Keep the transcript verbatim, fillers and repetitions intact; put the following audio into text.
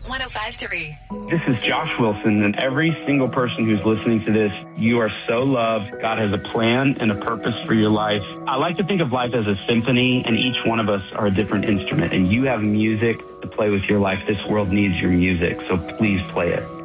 one oh five point three. This is Josh Wilson, and every single person who's listening to this, you are so loved. God has a plan and a purpose for your life. I like to think of life as a symphony, and each one of us are a different instrument, and you have music to play with your life. This world needs your music, so please play it.